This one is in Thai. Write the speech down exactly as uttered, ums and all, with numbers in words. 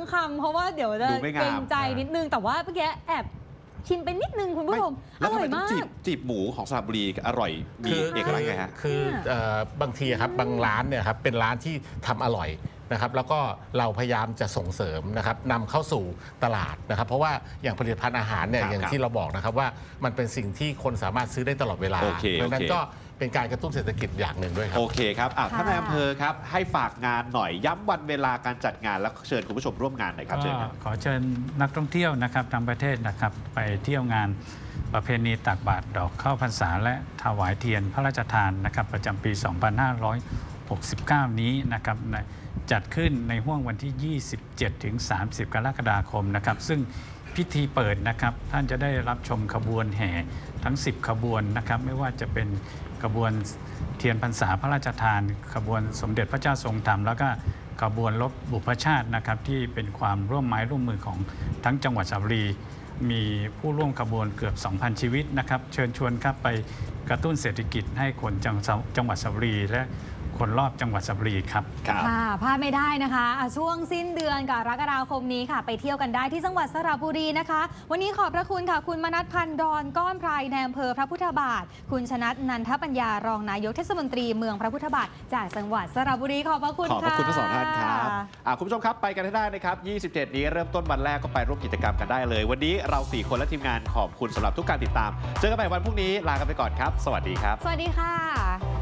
คำเพราะว่าเดี๋ยวจะเกรงใจนิดนึงแต่ว่าเมื่อกี้แอบชิมไปนิดนึงคุณผู้ชมอร่อยมากจีบจีบหมูของสระบุรีอร่อยมีเอกลักษณ์ไงฮะคือบางทีครับบางร้านเนี่ยครับเป็นร้านที่ทำอร่อยนะครับแล้วก็เราพยายามจะส่งเสริมนะครับนำเข้าสู่ตลาดนะครับเพราะว่าอย่างผลิตภัณฑ์อาหารเนี่ยอย่างที่เราบอกนะครับว่ามันเป็นสิ่งที่คนสามารถซื้อได้ตลอดเวลาดังนั้นก็เป็นการกระตุ้นเศรษฐกิจอย่างหนึ่งด้วยครับโอเคครับท่านนายอำเภอครับให้ฝากงานหน่อยย้ำวันเวลาการจัดงานแล้วเชิญคุณผู้ชมร่วมงานหน่อยครับเชิญครับขอเชิญนักท่องเที่ยวนะครับทั้งประเทศนะครับไปเที่ยวงานประเพณีตักบาตรดอกข้าวพรรษาและถวายเทียนพระราชทานนะครับประจำปี สองพันห้าร้อยหกสิบเก้า นี้นะครับจัดขึ้นในห้วงวันที่ ยี่สิบเจ็ดถึงสามสิบ กรกฎาคมนะครับซึ่งพิธีเปิดนะครับท่านจะได้รับชมขบวนแห่ทั้งสิบขบวนนะครับไม่ว่าจะเป็นขบวนเทียนพรรษาพระราชทานขบวนสมเด็จพระเจ้าทรงธรรมแล้วก็ขบวนรบบุพชาตินะครับที่เป็นความร่วมไม้ร่วมมือของทั้งจังหวัดสระบุรีมีผู้ร่วมขบวนเกือบ สองพัน ชีวิตนะครับเชิญชวนครับไปกระตุ้นเศรษฐกิจให้คนจังหวัดสระบุรีและคนรอบจังหวัดสระบุรีครับค่ะพลาดไม่ได้นะคะช่วงสิ้นเดือนกรกฎาคมนี้ค่ะไปเที่ยวกันได้ที่จังหวัดสระบุรีนะคะวันนี้ขอบพระคุณค่ะคุณมนัสพันธ์ดอนก้อนไพรในอำเภอพระพุทธบาทคุณชนัทนันทปัญญารองนายกเทศมนตรีเมืองพระพุทธบาทจากจังหวัดสระบุรีขอบพระคุณค่ะขอบพระคุณทั้งสองท่านครับคุณผู้ชมครับไปกันได้นะครับยี่สิบเจ็ดนี้เริ่มต้นวันแรกก็ไปร่วมกิจกรรมกันได้เลยวันนี้เราสี่คนและทีมงานขอบคุณสำหรับทุกการติดตามเจอกันใหม่วันพรุ่งนี้ลากันไปก่อนครับสวัสดีครับสวัสดีค่ะ